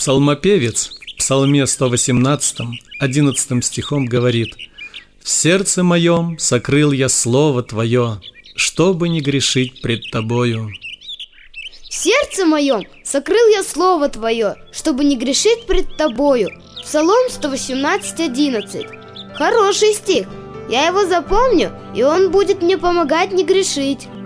Псалмопевец в Псалме 118, 11 стихом говорит: «В сердце моем сокрыл я слово Твое, чтобы не грешить пред Тобою». В сердце моем сокрыл я слово Твое, чтобы не грешить пред Тобою. Псалом 118:11. Хороший стих. Я его запомню, и он будет мне помогать не грешить.